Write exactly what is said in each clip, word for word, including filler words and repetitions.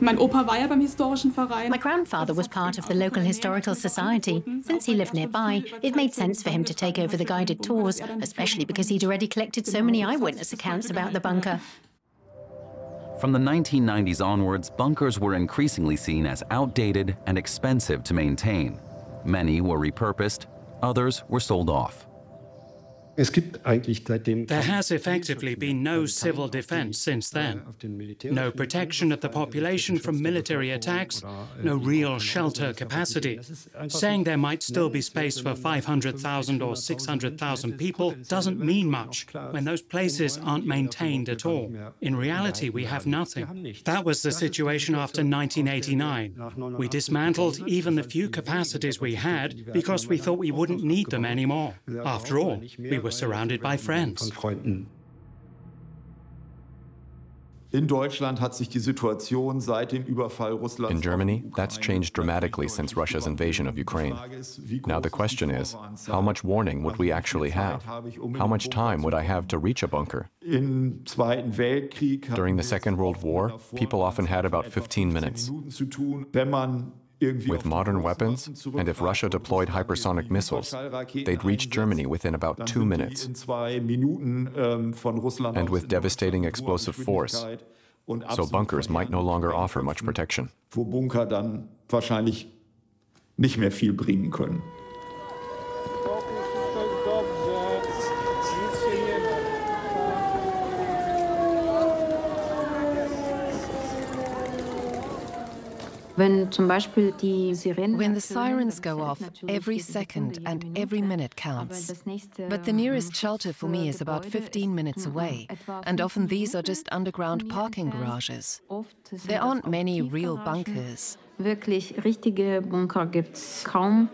Mein Opa war ja beim historischen Verein. My grandfather was part of the local historical society. Since he lived nearby, it made sense for him to take over the guided tours, especially because he'd already collected so many eyewitness accounts about the bunker. From the nineteen nineties onwards, bunkers were increasingly seen as outdated and expensive to maintain. Many were repurposed, others were sold off. There has effectively been no civil defense since then. No protection of the population from military attacks, no real shelter capacity. Saying there might still be space for five hundred thousand or six hundred thousand people doesn't mean much when those places aren't maintained at all. In reality, we have nothing. That was the situation after nineteen eighty-nine. We dismantled even the few capacities we had because we thought we wouldn't need them anymore. After all, we were surrounded by friends. In Deutschland hat sich die Situation seit dem Überfall Russlands. In Germany, that's changed dramatically since Russia's invasion of Ukraine. Now the question is, how much warning would we actually have? How much time would I have to reach a bunker? Im Zweiten Weltkrieg During the Second World War, people often had about fifteen minutes. Wenn man With modern weapons, and if Russia deployed hypersonic missiles, they'd reach Germany within about two minutes. And with devastating explosive force, so bunkers might no longer offer much protection. Wo Bunker dann wahrscheinlich nicht mehr viel bringen können. When the sirens go off, every second and every minute counts. But the nearest shelter for me is about fifteen minutes away, and often these are just underground parking garages. There aren't many real bunkers. Wirklich richtige Bunker gibt's kaum.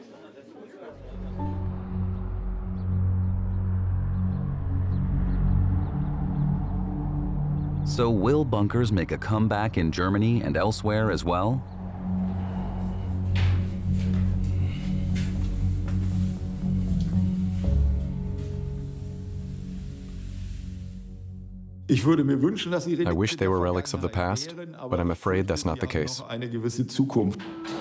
So will bunkers make a comeback in Germany and elsewhere as well? I wish they were relics of the past, but I'm afraid that's not the case. Eine gewisse Zukunft.